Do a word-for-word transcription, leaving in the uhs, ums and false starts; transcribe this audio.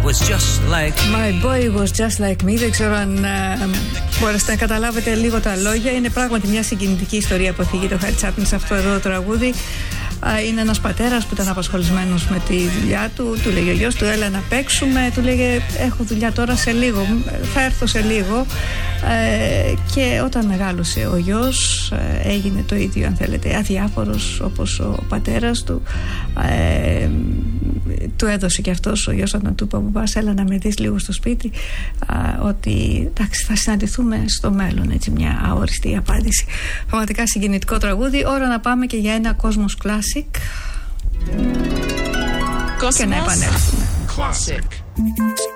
was just like me. My boy was just like me. Δεν ξέρω αν uh, μπορέσετε να καταλάβετε λίγο τα λόγια. Είναι πράγματι μια συγκινητική ιστορία που αφηγεί το Χαρλί Τσάπλιν σε αυτό εδώ το τραγούδι. Είναι ένας πατέρας που ήταν απασχολημένος με τη δουλειά του. Του λέγε ο γιος του, έλα να παίξουμε. Του λέγε, έχω δουλειά τώρα σε λίγο, θα έρθω σε λίγο. ε, Και όταν μεγάλωσε ο γιος, ε, έγινε το ίδιο, αν θέλετε, αδιάφορος όπως ο πατέρας του. ε, Του έδωσε και αυτός ο γιος, όταν του είπε, πας, έλα να με δεις λίγο στο σπίτι, ε, ότι εντάξει, θα συναντηθούμε στο μέλλον. Έτσι, μια αόριστη απάντηση. Πραγματικά συγκινητικό τραγούδι. Ώρα να πάμε και για ένα Cosmos Classic. Cosmos Και να επανέλθουμε. Classic.